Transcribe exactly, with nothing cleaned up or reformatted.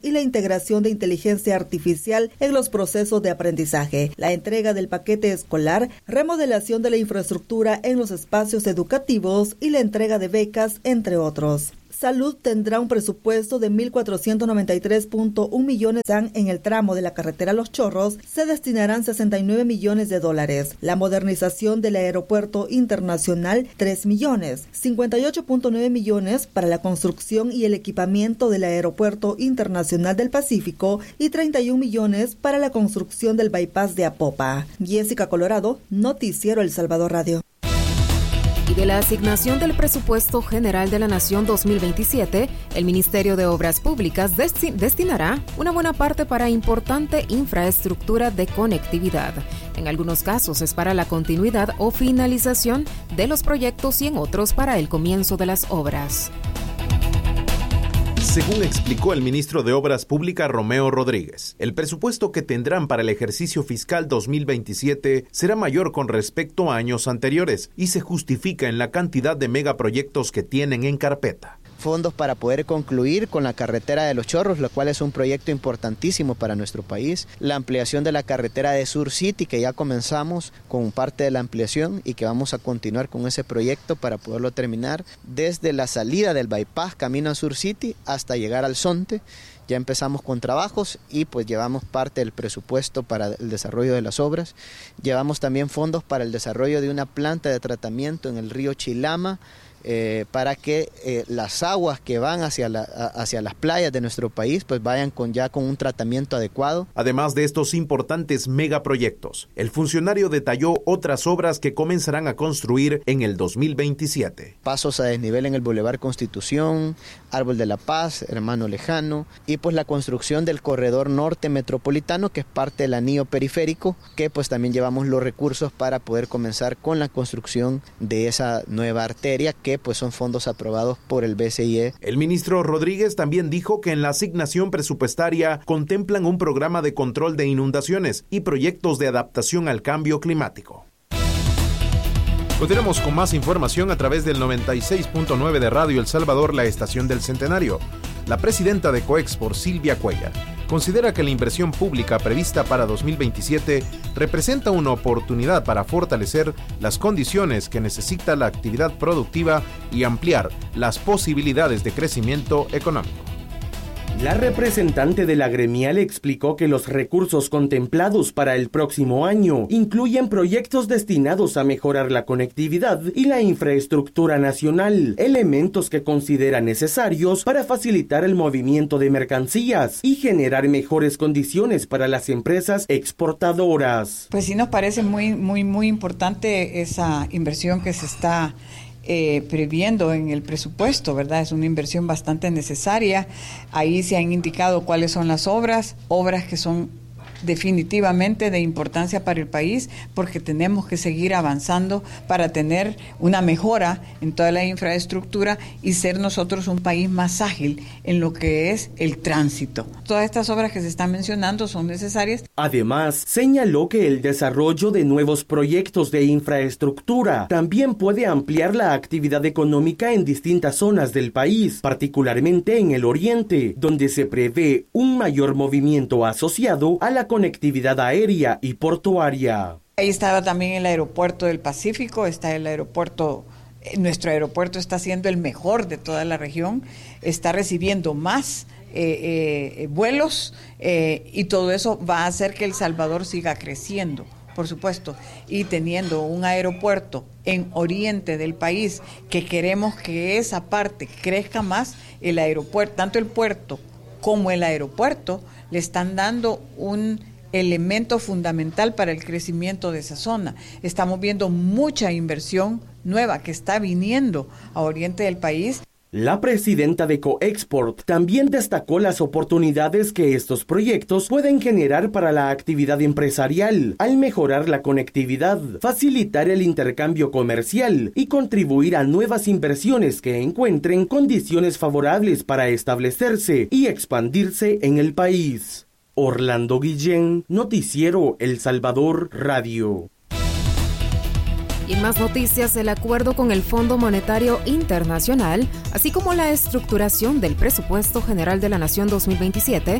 y la integración de inteligencia artificial en los procesos de aprendizaje, la entrega del paquete escolar, remodelación de la infraestructura en los espacios educativos y la entrega de becas, entre otros. Salud tendrá un presupuesto de mil cuatrocientos noventa y tres punto uno millones. En el tramo de la carretera Los Chorros se destinarán sesenta y nueve millones de dólares. La modernización del aeropuerto internacional, tres millones. cincuenta y ocho punto nueve millones para la construcción y el equipamiento del aeropuerto internacional del Pacífico y treinta y un millones para la construcción del bypass de Apopa. Jessica Colorado, Noticiero El Salvador Radio. Y de la asignación del Presupuesto General de la Nación dos mil veintisiete, el Ministerio de Obras Públicas desti- destinará una buena parte para importante infraestructura de conectividad. En algunos casos es para la continuidad o finalización de los proyectos y en otros para el comienzo de las obras. Según explicó el ministro de Obras Públicas, Romeo Rodríguez, el presupuesto que tendrán para el ejercicio fiscal dos mil veintisiete será mayor con respecto a años anteriores y se justifica en la cantidad de megaproyectos que tienen en carpeta. Fondos para poder concluir con la carretera de Los Chorros, lo cual es un proyecto importantísimo para nuestro país. La ampliación de la carretera de Sur City, que ya comenzamos con parte de la ampliación y que vamos a continuar con ese proyecto para poderlo terminar desde la salida del bypass camino a Sur City hasta llegar al Zonte. Ya empezamos con trabajos y pues llevamos parte del presupuesto para el desarrollo de las obras. Llevamos también fondos para el desarrollo de una planta de tratamiento en el río Chilama, Eh, para que eh, las aguas que van hacia, la, hacia las playas de nuestro país pues vayan con, ya con un tratamiento adecuado. Además de estos importantes megaproyectos, el funcionario detalló otras obras que comenzarán a construir en el dos mil veintisiete. Pasos a desnivel en el Boulevard Constitución, Árbol de la Paz, Hermano Lejano, y pues la construcción del corredor norte metropolitano, que es parte del anillo periférico, que pues también llevamos los recursos para poder comenzar con la construcción de esa nueva arteria que pues son fondos aprobados por el B C I E. El ministro Rodríguez también dijo que en la asignación presupuestaria contemplan un programa de control de inundaciones y proyectos de adaptación al cambio climático. Continuamos con más información a través del noventa y seis punto nueve de Radio El Salvador, la estación del Centenario. La presidenta de Coexport, Silvia Cuellar, considera que la inversión pública prevista para dos mil veintisiete representa una oportunidad para fortalecer las condiciones que necesita la actividad productiva y ampliar las posibilidades de crecimiento económico. La representante de la gremial explicó que los recursos contemplados para el próximo año incluyen proyectos destinados a mejorar la conectividad y la infraestructura nacional, elementos que considera necesarios para facilitar el movimiento de mercancías y generar mejores condiciones para las empresas exportadoras. Pues sí nos parece muy, muy, muy importante esa inversión que se está Eh, previendo en el presupuesto, ¿verdad? Es una inversión bastante necesaria. Ahí se han indicado cuáles son las obras, obras que son definitivamente de importancia para el país, porque tenemos que seguir avanzando para tener una mejora en toda la infraestructura y ser nosotros un país más ágil en lo que es el tránsito. Todas estas obras que se están mencionando son necesarias. Además, señaló que el desarrollo de nuevos proyectos de infraestructura también puede ampliar la actividad económica en distintas zonas del país, particularmente en el oriente, donde se prevé un mayor movimiento asociado a la conectividad aérea y portuaria. Ahí estaba también el aeropuerto del Pacífico, está el aeropuerto, nuestro aeropuerto está siendo el mejor de toda la región, está recibiendo más eh, eh, vuelos eh, y todo eso va a hacer que El Salvador siga creciendo, por supuesto, y teniendo un aeropuerto en oriente del país que queremos que esa parte crezca más, el aeropuerto, tanto el puerto como el aeropuerto le están dando un elemento fundamental para el crecimiento de esa zona. Estamos viendo mucha inversión nueva que está viniendo a oriente del país. La presidenta de Coexport también destacó las oportunidades que estos proyectos pueden generar para la actividad empresarial, al mejorar la conectividad, facilitar el intercambio comercial y contribuir a nuevas inversiones que encuentren condiciones favorables para establecerse y expandirse en el país. Orlando Guillén, Noticiero El Salvador Radio. Y en más noticias, el acuerdo con el Fondo Monetario Internacional, así como la estructuración del Presupuesto General de la Nación dos mil veintisiete,